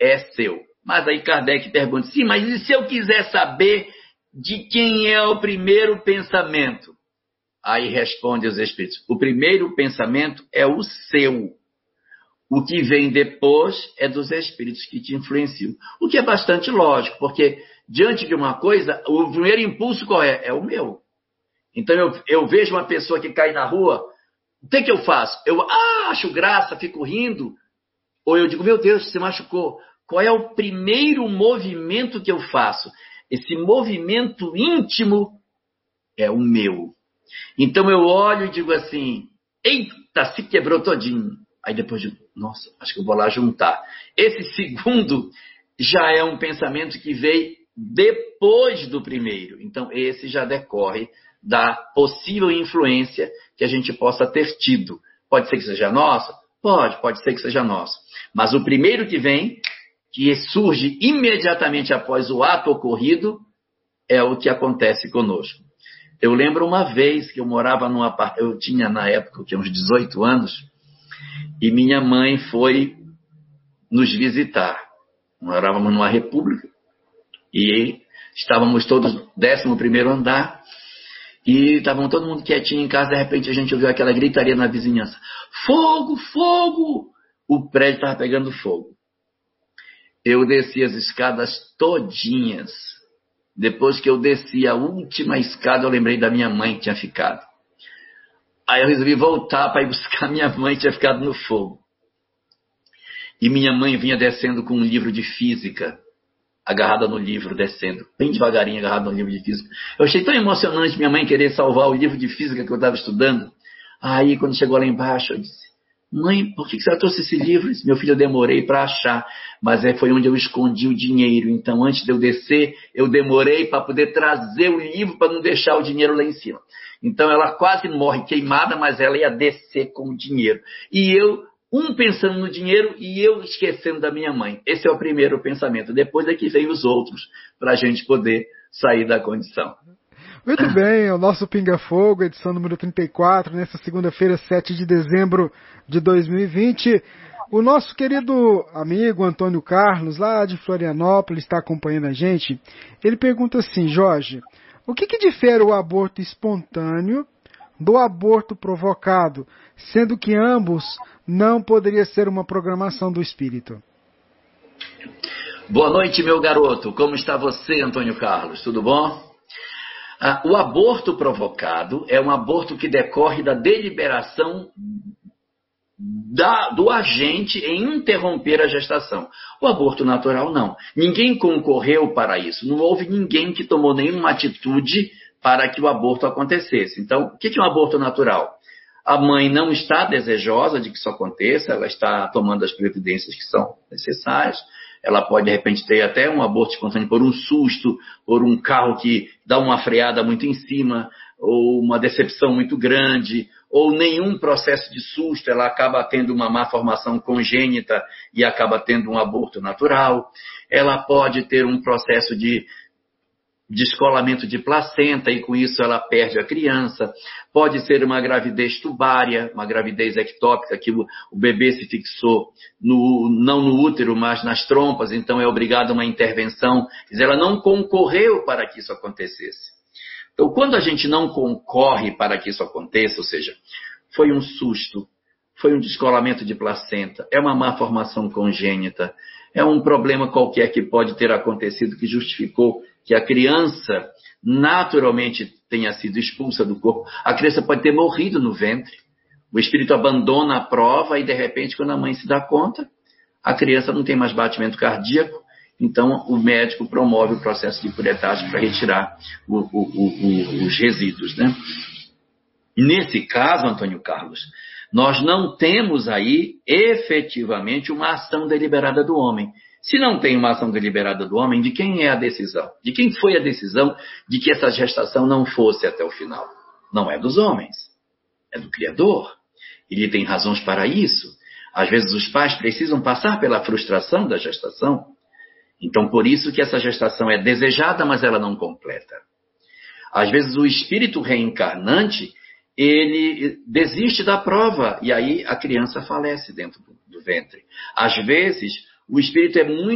é seu. Mas aí Kardec pergunta, sim, mas e se eu quiser saber de quem é o primeiro pensamento? Aí responde os Espíritos, o primeiro pensamento é o seu. O que vem depois é dos Espíritos que te influenciam. O que é bastante lógico, porque diante de uma coisa, o primeiro impulso qual é? É o meu. Então eu vejo uma pessoa que cai na rua, o que eu faço? Eu acho graça, fico rindo, ou eu digo, meu Deus, você machucou. Qual é o primeiro movimento que eu faço? Esse movimento íntimo é o meu. Então eu olho e digo assim, eita, se quebrou todinho. Aí depois digo, nossa, acho que eu vou lá juntar. Esse segundo já é um pensamento que veio depois do primeiro. Então esse já decorre da possível influência que a gente possa ter tido. Pode ser que seja nossa? Pode ser que seja nossa. Mas o primeiro que vem, que surge imediatamente após o ato ocorrido, é o que acontece conosco. Eu lembro uma vez que eu morava num apartamento, eu tinha na época uns 18 anos, e minha mãe foi nos visitar. Morávamos numa república, e estávamos todos no 11º andar, e estavam todo mundo quietinho em casa, de repente a gente ouviu aquela gritaria na vizinhança. Fogo, fogo! O prédio estava pegando fogo. Eu desci as escadas todinhas. Depois que eu desci a última escada, eu lembrei da minha mãe que tinha ficado. Aí eu resolvi voltar para ir buscar minha mãe que tinha ficado no fogo. E minha mãe vinha descendo com um livro de física, agarrada no livro, descendo, bem devagarinho, agarrada no livro de física. Eu achei tão emocionante minha mãe querer salvar o livro de física que eu estava estudando. Aí, quando chegou lá embaixo, eu disse, mãe, por que você trouxe esse livro? Meu filho, eu demorei para achar, mas foi onde eu escondi o dinheiro. Então, antes de eu descer, eu demorei para poder trazer o livro para não deixar o dinheiro lá em cima. Então, ela quase morre queimada, mas ela ia descer com o dinheiro. E eu, pensando no dinheiro e eu esquecendo da minha mãe. Esse é o primeiro pensamento. Depois é que vem os outros, para a gente poder sair da condição. Muito bem, o nosso Pinga Fogo, edição número 34, nessa segunda-feira, 7 de dezembro de 2020. O nosso querido amigo Antônio Carlos, lá de Florianópolis, está acompanhando a gente. Ele pergunta assim, Jorge, o que difere o aborto espontâneo do aborto provocado, sendo que ambos não poderia ser uma programação do espírito? Boa noite, meu garoto. Como está você, Antônio Carlos? Tudo bom? O aborto provocado é um aborto que decorre da deliberação do agente em interromper a gestação. O aborto natural não. Ninguém concorreu para isso. Não houve ninguém que tomou nenhuma atitude para que o aborto acontecesse. Então, o que é um aborto natural? A mãe não está desejosa de que isso aconteça, ela está tomando as providências que são necessárias. Ela pode, de repente, ter até um aborto espontâneo por um susto, por um carro que dá uma freada muito em cima, ou uma decepção muito grande, ou nenhum processo de susto, ela acaba tendo uma má formação congênita e acaba tendo um aborto natural. Ela pode ter um processo de descolamento de placenta e com isso ela perde a criança. Pode ser uma gravidez tubária, uma gravidez ectópica, que o bebê se fixou não no útero, mas nas trompas, então é obrigada a uma intervenção. Quer dizer, ela não concorreu para que isso acontecesse. Então, quando a gente não concorre para que isso aconteça, ou seja, foi um susto, foi um descolamento de placenta, é uma má formação congênita, é um problema qualquer que pode ter acontecido que justificou que a criança naturalmente tenha sido expulsa do corpo. A criança pode ter morrido no ventre. O espírito abandona a prova e, de repente, quando a mãe se dá conta, a criança não tem mais batimento cardíaco. Então, o médico promove o processo de curetagem para retirar os resíduos, né? Nesse caso, Antônio Carlos, nós não temos aí efetivamente uma ação deliberada do homem. Se não tem uma ação deliberada do homem, de quem é a decisão? De quem foi a decisão de que essa gestação não fosse até o final? Não é dos homens, é do Criador. Ele tem razões para isso. Às vezes os pais precisam passar pela frustração da gestação. Então, por isso que essa gestação é desejada, mas ela não completa. Às vezes o espírito reencarnante, ele desiste da prova e aí a criança falece dentro do ventre. Às vezes o espírito é muito